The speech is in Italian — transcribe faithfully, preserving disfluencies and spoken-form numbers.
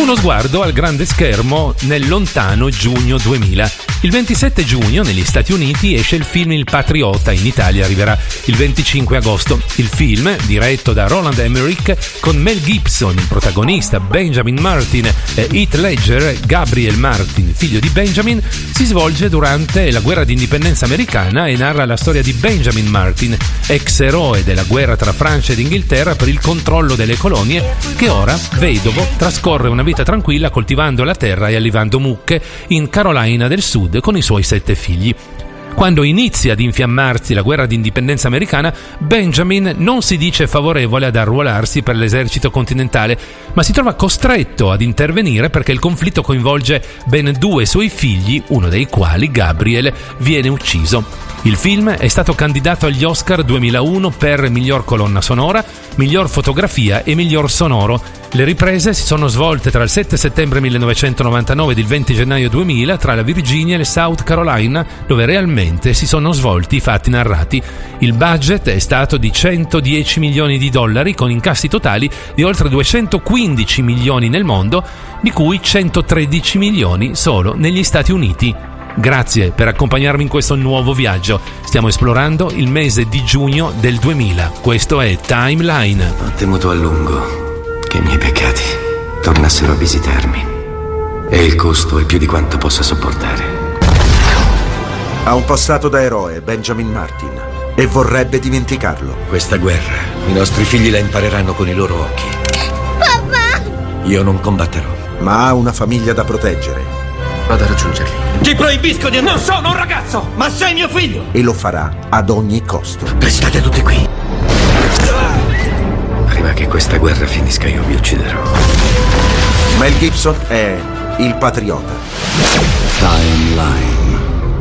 uno sguardo al grande schermo nel lontano giugno duemila. Il ventisette giugno negli Stati Uniti esce il film Il Patriota, in Italia arriverà il venticinque agosto. Il film, diretto da Roland Emmerich, con Mel Gibson, il protagonista, Benjamin Martin e Heath Ledger, Gabriel Martin, figlio di Benjamin, si svolge durante la guerra d'indipendenza americana e narra la storia di Benjamin Martin, ex eroe della guerra tra Francia ed Inghilterra per il controllo delle colonie, che ora, vedovo, trascorre una vita tranquilla coltivando la terra e allevando mucche in Carolina del Sud con i suoi sette figli. Quando inizia ad infiammarsi la guerra d'indipendenza americana, Benjamin non si dice favorevole ad arruolarsi per l'esercito continentale, ma si trova costretto ad intervenire perché il conflitto coinvolge ben due suoi figli, uno dei quali, Gabriel, viene ucciso. Il film è stato candidato agli Oscar duemilauno per miglior colonna sonora, miglior fotografia e miglior sonoro. Le riprese si sono svolte tra il sette settembre millenovecentonovantanove ed il venti gennaio duemila tra la Virginia e il South Carolina, dove realmente si sono svolti i fatti narrati. Il budget è stato di centodieci milioni di dollari, con incassi totali di oltre duecentoquindici milioni nel mondo, di cui centotredici milioni solo negli Stati Uniti. Grazie per accompagnarmi in questo nuovo viaggio. Stiamo esplorando il mese di giugno del duemila. Questo è Timeline. Ho temuto a lungo che i miei peccati tornassero a visitarmi, e il costo è più di quanto possa sopportare. Ha un passato da eroe, Benjamin Martin, e vorrebbe dimenticarlo. Questa guerra, i nostri figli la impareranno con i loro occhi. Papà! Io non combatterò. Ma ha una famiglia da proteggere. Vado a raggiungerli. Ti proibisco di... Non sono un ragazzo, ma sei mio figlio! E lo farà ad ogni costo. Restate tutti qui. Prima che questa guerra finisca io vi ucciderò. Mel Gibson è il patriota. Timeline.